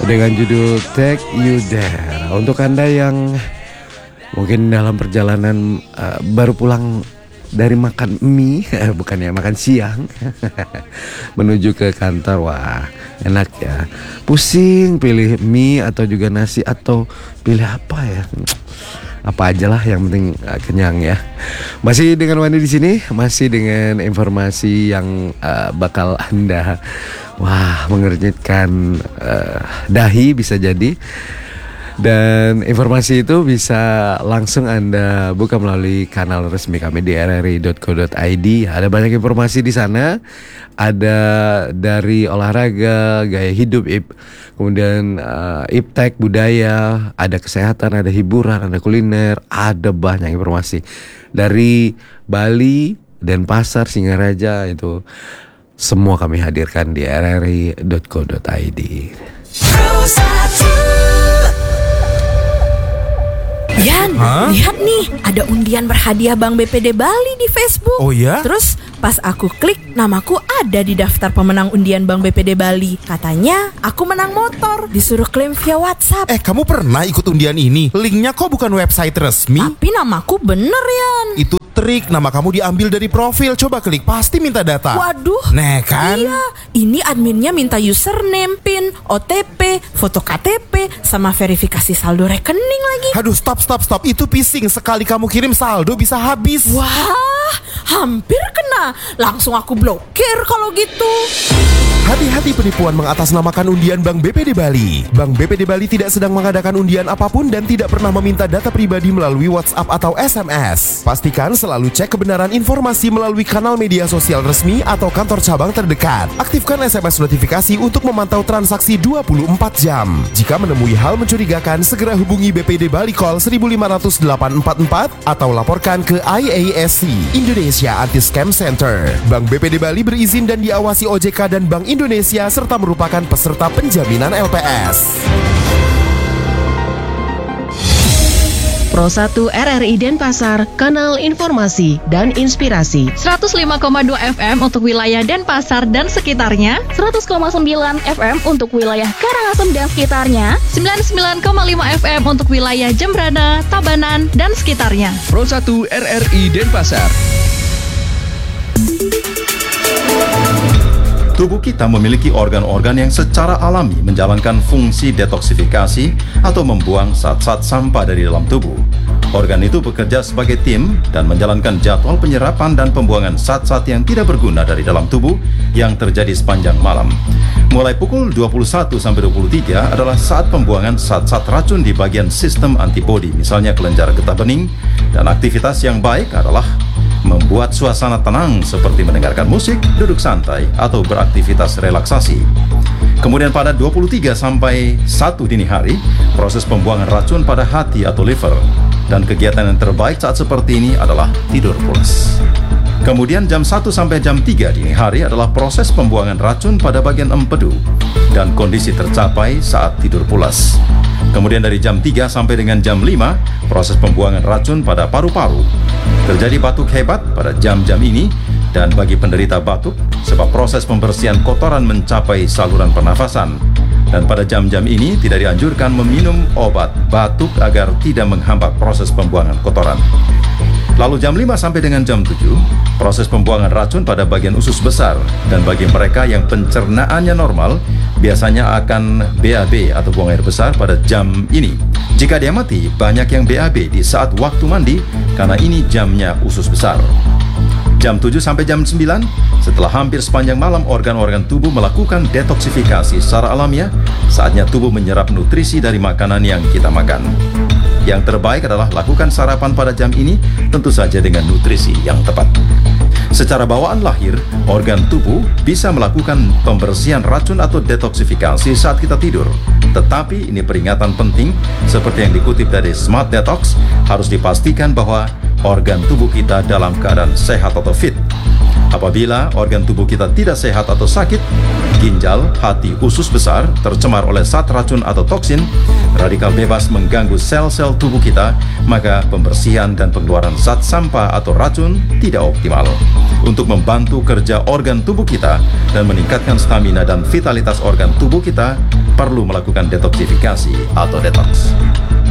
dengan judul Take You There. Untuk Anda yang mungkin dalam perjalanan baru pulang dari makan mie, bukan ya, makan siang menuju ke kantor, wah enak ya. Pusing pilih mie atau juga nasi atau pilih apa ya? Apa aja lah, yang penting kenyang ya. Masih dengan Wandi di sini, masih dengan informasi yang bakal Anda mengernyitkan dahi bisa jadi. Dan informasi itu bisa langsung Anda buka melalui kanal resmi kami di rri.co.id. Ada banyak informasi di sana. Ada dari olahraga, gaya hidup, kemudian iptek, budaya, ada kesehatan, ada hiburan, ada kuliner, ada banyak informasi. Dari Bali, Denpasar, Singaraja, itu semua kami hadirkan di rri.co.id. Yan, lihat nih, ada undian berhadiah Bank BPD Bali di Facebook. Oh ya? Terus pas aku klik, namaku ada di daftar pemenang undian Bank BPD Bali. Katanya aku menang motor, disuruh klaim via WhatsApp. Kamu pernah ikut undian ini? Linknya kok bukan website resmi? Tapi namaku bener, Yan. Itu trik, nama kamu diambil dari profil. Coba klik, pasti minta data. Waduh. Nah kan? Iya, ini adminnya minta username, PIN, OTP, foto KTP, sama verifikasi saldo rekening lagi. Aduh, stop. Itu phishing. Sekali kamu kirim saldo bisa habis. Wah, hampir kena. Langsung aku blokir kalau gitu. Hati-hati penipuan mengatasnamakan undian Bank BPD Bali. Bank BPD Bali tidak sedang mengadakan undian apapun dan tidak pernah meminta data pribadi melalui WhatsApp atau SMS. Pastikan selalu cek kebenaran informasi melalui kanal media sosial resmi atau kantor cabang terdekat. Aktifkan SMS notifikasi untuk memantau transaksi 24 jam. Jika menemui hal mencurigakan, segera hubungi BPD Bali Call 1500844 atau laporkan ke IASC, Indonesia Anti-Scam Center. Bank BPD Bali berizin dan diawasi OJK dan Bank Indonesia serta merupakan peserta penjaminan LPS. Pro 1 RRI Denpasar, kanal informasi dan inspirasi. 105,2 FM untuk wilayah Denpasar dan sekitarnya, 100,9 FM untuk wilayah Karangasem dan sekitarnya, 99,5 FM untuk wilayah Jembrana, Tabanan dan sekitarnya. Pro 1 RRI Denpasar. Tubuh kita memiliki organ-organ yang secara alami menjalankan fungsi detoksifikasi atau membuang zat-zat sampah dari dalam tubuh. Organ itu bekerja sebagai tim dan menjalankan jadwal penyerapan dan pembuangan zat-zat yang tidak berguna dari dalam tubuh yang terjadi sepanjang malam. Mulai pukul 21 sampai 23 adalah saat pembuangan zat-zat racun di bagian sistem antibodi, misalnya kelenjar getah bening, dan aktivitas yang baik adalah membuat suasana tenang seperti mendengarkan musik, duduk santai, atau beraktivitas relaksasi. Kemudian pada 23 sampai 1 dini hari, proses pembuangan racun pada hati atau liver. Dan kegiatan yang terbaik saat seperti ini adalah tidur pulas. Kemudian jam 1 sampai jam 3 dini hari adalah proses pembuangan racun pada bagian empedu. Dan kondisi tercapai saat tidur pulas. Kemudian dari jam 3 sampai dengan jam 5, proses pembuangan racun pada paru-paru. Terjadi batuk hebat pada jam-jam ini, dan bagi penderita batuk, sebab proses pembersihan kotoran mencapai saluran pernafasan. Dan pada jam-jam ini tidak dianjurkan meminum obat batuk agar tidak menghambat proses pembuangan kotoran. Lalu jam 5 sampai dengan jam 7, proses pembuangan racun pada bagian usus besar. Dan bagi mereka yang pencernaannya normal, biasanya akan BAB atau buang air besar pada jam ini. Jika diamati, banyak yang BAB di saat waktu mandi karena ini jamnya usus besar. Jam 7 sampai jam 9, setelah hampir sepanjang malam organ-organ tubuh melakukan detoksifikasi secara alamiah, saatnya tubuh menyerap nutrisi dari makanan yang kita makan. Yang terbaik adalah lakukan sarapan pada jam ini, tentu saja dengan nutrisi yang tepat. Secara bawaan lahir, organ tubuh bisa melakukan pembersihan racun atau detoksifikasi saat kita tidur. Tetapi ini peringatan penting, seperti yang dikutip dari Smart Detox, harus dipastikan bahwa organ tubuh kita dalam keadaan sehat atau fit. Apabila organ tubuh kita tidak sehat atau sakit, ginjal, hati, usus besar tercemar oleh zat racun atau toksin, radikal bebas mengganggu sel-sel tubuh kita, maka pembersihan dan pengeluaran zat sampah atau racun tidak optimal. Untuk membantu kerja organ tubuh kita dan meningkatkan stamina dan vitalitas organ tubuh kita, perlu melakukan detoksifikasi atau detox.